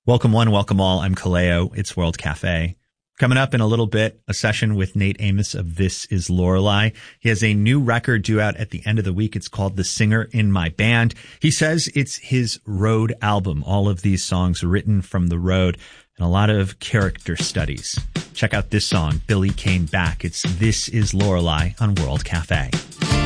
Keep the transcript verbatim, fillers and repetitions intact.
Welcome one, welcome all. I'm Kaleo. It's World Cafe. Coming up in a little bit, a session with Nate Amos of This Is Lorelei. He has a new record due out at the end of the week. It's called The Singer in My Band. He says it's his road album. All of these songs written from the road and a lot of character studies. Check out this song, Billy Came Back. It's This Is Lorelei on World Cafe.